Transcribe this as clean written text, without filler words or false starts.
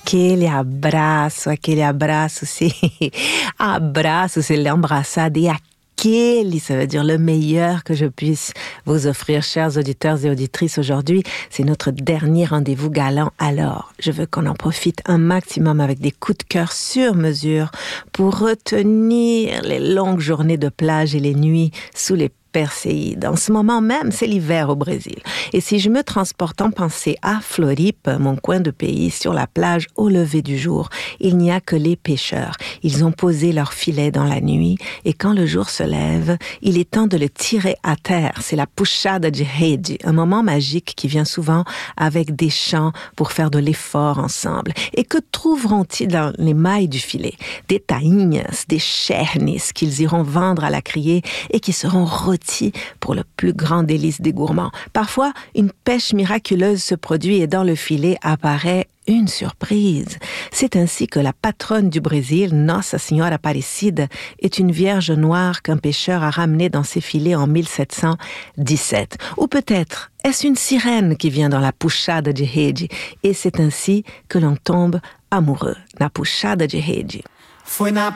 Aquele abraço, c'est abraço, c'est l'embrassade et aquele, ça veut dire le meilleur que je puisse vous offrir, chers auditeurs et auditrices. Aujourd'hui, c'est notre dernier rendez-vous galant. Alors, je veux qu'on en profite un maximum avec des coups de cœur sur mesure pour retenir les longues journées de plage et les nuits sous les Perséide. En ce moment même, c'est l'hiver au Brésil. Et si je me transporte en pensée à Floripe, mon coin de pays, sur la plage au lever du jour, il n'y a que les pêcheurs. Ils ont posé leur filet dans la nuit et quand le jour se lève, il est temps de le tirer à terre. C'est la puxada de rede, un moment magique qui vient souvent avec des chants pour faire de l'effort ensemble. Et que trouveront-ils dans les mailles du filet? Des tainhas, des chernes qu'ils iront vendre à la criée et qui seront rôtis pour le plus grand délice des gourmands. Parfois, une pêche miraculeuse se produit et dans le filet apparaît une surprise. C'est ainsi que la patronne du Brésil, Nossa Senhora Aparecida, est une vierge noire qu'un pêcheur a ramenée dans ses filets en 1717. Ou peut-être est-ce une sirène qui vient dans la puxada de rede et c'est ainsi que l'on tombe amoureux. Na puxada de rede. Foi na